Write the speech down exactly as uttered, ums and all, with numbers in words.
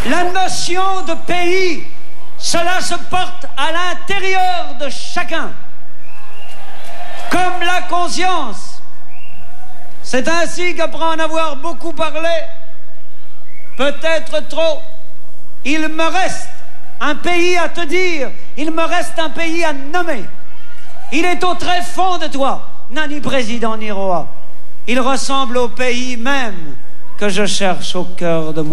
La notion de pays, cela se porte à l'intérieur de chacun, comme la conscience. C'est ainsi qu'après en avoir beaucoup parlé, peut-être trop, il me reste un pays à te dire, il me reste un pays à nommer. Il est au très fond de toi, n'a ni président ni roi. Il ressemble au pays même que je cherche au cœur de moi.